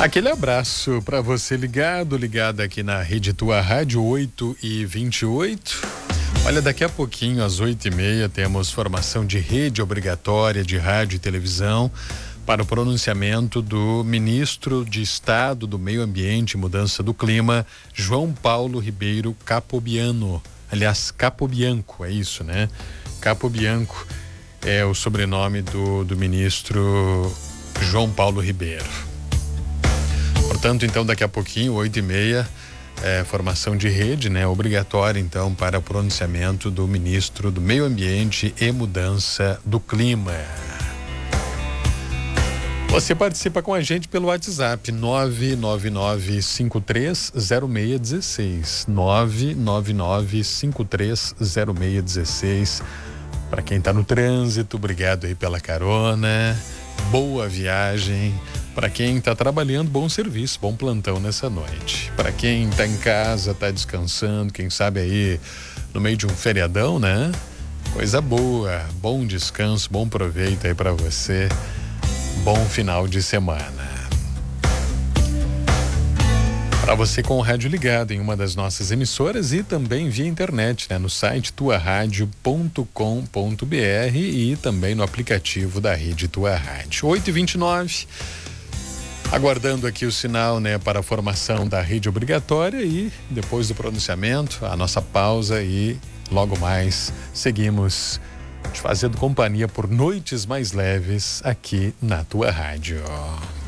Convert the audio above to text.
Aquele abraço para você ligado aqui na Rede Tua Rádio 8h28. Olha, daqui a pouquinho, às 8h30, temos formação de rede obrigatória de rádio e televisão para o pronunciamento do ministro de Estado do Meio Ambiente e Mudança do Clima, João Paulo Ribeiro Capobianco. Aliás, Capobianco, é isso, né? Capobianco é o sobrenome do ministro João Paulo Ribeiro. Portanto, então, daqui a pouquinho, 8h30, formação de rede, né? Obrigatória, então, para o pronunciamento do ministro do Meio Ambiente e Mudança do Clima. Você participa com a gente pelo WhatsApp 999530616 999530616. Para quem está no trânsito, obrigado aí pela carona, boa viagem. Para quem está trabalhando, bom serviço, bom plantão nessa noite. Para quem está em casa, está descansando, quem sabe aí no meio de um feriadão, né? Coisa boa, bom descanso, bom proveito aí para você. Bom final de semana. Para você com o rádio ligado em uma das nossas emissoras e também via internet, né? No site tuaradio.com.br e também no aplicativo da Rede Tua Rádio. 8h29. Aguardando aqui o sinal, né, para a formação da rede obrigatória e depois do pronunciamento, a nossa pausa e logo mais seguimos te fazendo companhia por noites mais leves aqui na Tua Rádio.